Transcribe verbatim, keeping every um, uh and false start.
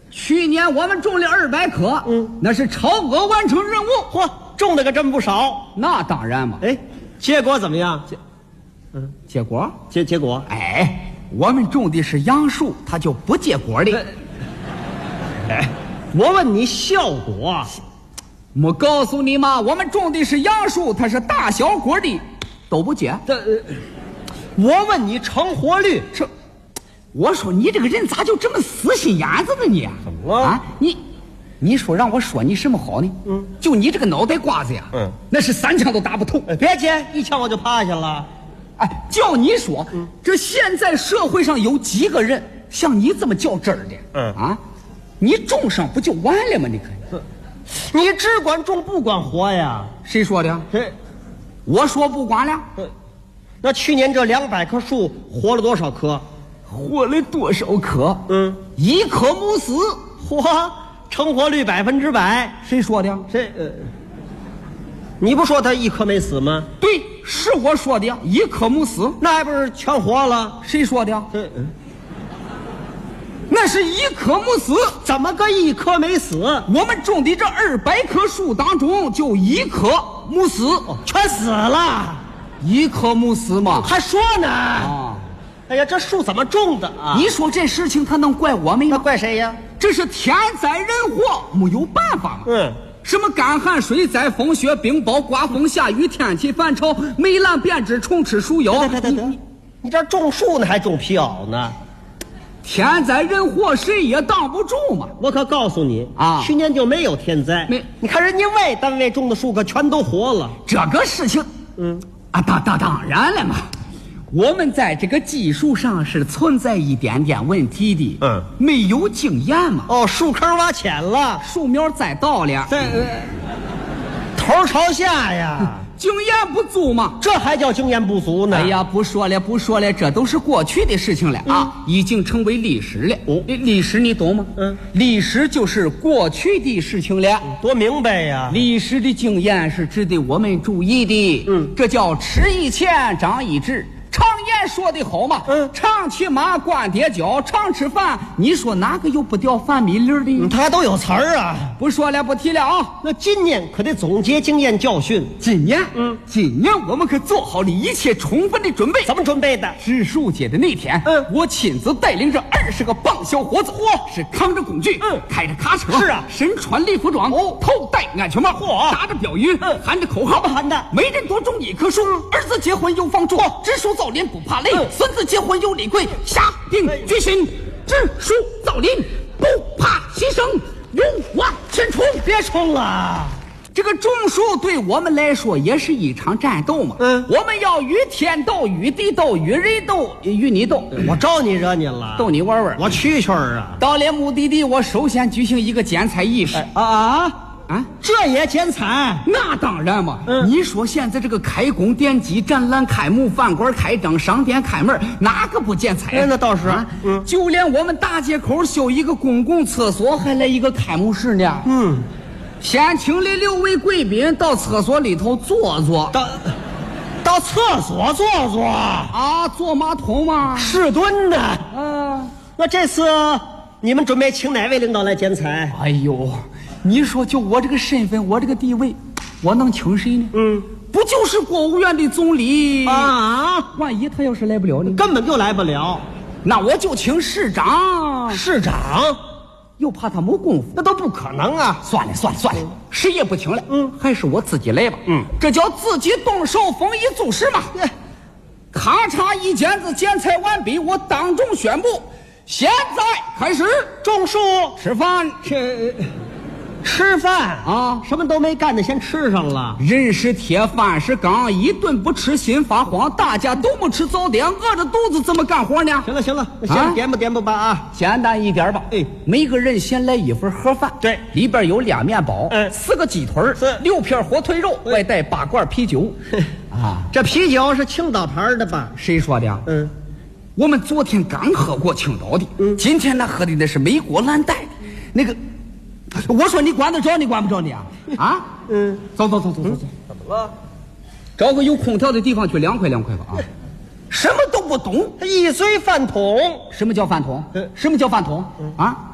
去年我们种了二百棵，嗯，那是超额完成任务。 嚯，种的可真不少。 那当然嘛。 哎，结果怎么样？ 结，嗯，结果结结果， 哎，我们种的是杨树，它就不结果的。 哎，我问你效果， 我告诉你嘛，我们种的是杨树，它是大小果的，都不结。 这，呃、我问你成活率， 这，我说你这个人咋就这么死心眼子呢你？ 怎么了啊？你，你说让我说你什么好呢？嗯，就你这个脑袋瓜子呀，嗯，那是三枪都打不透。 哎，别介，一枪我就趴下了。 哎，叫你说，嗯、这现在社会上有几个人像你这么较真儿的？嗯啊，你种上不就完了吗？你看。 你只管种不管活呀？ 谁说的？ 谁？ 我说不管了。 那去年这两百棵树活了多少棵？ 活了多少棵？ 嗯， 一棵没死。 嚯，成活率百分之百。 谁说的？ 谁？呃，你不说它一棵没死吗？ 对，是我说的，一棵没死。 那还不是全活了？ 谁说的？ 这，嗯。 那是一棵没死。 怎么个一棵没死？ 我们种的这二百棵树当中，就一棵没死， 哦，全死了。 一棵没死嘛？ 还说呢？ 啊！ 哎呀，这树怎么种的啊？ 你说这事情他能怪我们吗？ 那怪谁呀？ 这是天灾人祸，没有办法嘛。 嗯。 什么干旱、水灾、风雪、冰雹、刮风下雨、天气反潮、霉烂变质、虫吃鼠咬。 对对对对，你你这种树呢，还种皮袄呢？ 天灾人祸谁也挡不住嘛！ 我可告诉你啊， 去年就没有天灾。 没， 你看人家外单位种的树可全都活了。 这个事情，嗯，啊，当当当然了嘛，我们在这个技术上是存在一点点问题的。嗯，没有经验嘛。 哦，树坑挖浅了， 树苗栽倒了， 在、呃、头朝下呀。 经验不足嘛， 这还叫经验不足呢？ 哎呀，不说了，不说了，这都是过去的事情了、嗯、啊，已经成为历史了。哦，历史你懂吗？嗯，历史就是过去的事情了。 多明白呀！ 历史的经验是值得我们注意的。嗯，这叫吃一堑长一智。常言说的好嘛，嗯，常骑马，惯跌跤，常吃饭。你说哪个有不掉饭米粒的？ 嗯，他都有词儿啊。 不说了，不提了啊。 那今年可得总结经验教训。 今年，嗯，今年我们可做好了一切充分的准备。 怎么准备的？ 植树节的那天，嗯，我亲自带领着二十个棒小伙子，嚯，是扛着工具，嗯，开着卡车， 是啊， 身穿礼服装，哦，头戴安全帽，嚯，打着标语，嗯，喊着口号， 不喊的， 每人多种一棵树，儿子结婚有房住，植树造林不怕累，嗯、孙子结婚有礼贵，下定决心，植树造林不怕牺牲，勇往前冲！ 别冲了， 这个种树对我们来说也是一场战斗嘛。嗯，我们要与天斗，与地斗，与人斗，与你斗。 我招你惹你了？ 逗你玩玩。 我蛐蛐儿啊！ 到了目的地，我首先举行一个剪彩仪式。 哎、啊啊！啊，这也剪彩？ 那当然嘛！嗯，你说现在这个开工奠基、展览开幕、饭馆开张、商店开门，哪个不剪彩？ 那倒是啊。 嗯，就连我们大街口修一个公共厕所，还来一个开幕式呢。嗯，先请了六位贵宾到厕所里头坐坐。 到到厕所坐坐啊？坐马桶吗？ 是蹲的。 嗯、啊， 那这次你们准备请哪位领导来剪彩？ 哎呦！你说就我这个身份，我这个地位，我能请谁呢？嗯，不就是国务院的总理啊？ 万一他要是来不了呢？ 根本就来不了。 那我就请市长。 市长又怕他没功夫， 那都不可能啊！ 算了算了算了，谁也不请了。嗯，还是我自己来吧。嗯，这叫自己动手，丰衣足食嘛。咔嚓一剪子剪彩完毕，我当众宣布，现在开始种树、 吃饭。 吃。吃饭啊，什么都没干的，先吃上了。 人是铁，饭是钢，一顿不吃心发慌。大家都没吃早点，饿着肚子怎么干活呢？ 行了行了，先啊点吧点吧吧啊， 简单一点吧。哎，每个人先来一份盒饭， 对， 里边有俩面包，嗯，四个鸡腿， 是六片火腿肉，外带八罐啤酒。 啊，这啤酒是青岛牌的吧？ 谁说的？ 嗯， 我们昨天刚喝过青岛的，嗯，今天呢喝的那是美国蓝带的，那个。我说你管得着你管不着你啊？啊，嗯，走走走走走走， 怎么了？ 找个有空调的地方去凉快凉快吧啊！什么都不懂， 他一嘴饭桶。 什么叫饭桶？什么叫饭桶？啊，